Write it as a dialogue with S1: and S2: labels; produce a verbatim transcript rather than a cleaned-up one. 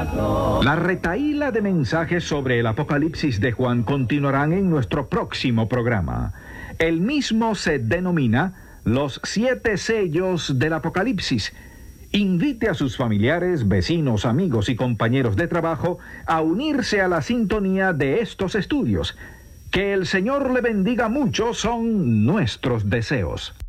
S1: La retahíla de mensajes sobre el Apocalipsis de Juan continuarán en nuestro próximo programa. El mismo se denomina Los Siete Sellos del Apocalipsis. Invite a sus familiares, vecinos, amigos y compañeros de trabajo a unirse a la sintonía de estos estudios. Que el Señor le bendiga mucho son nuestros deseos.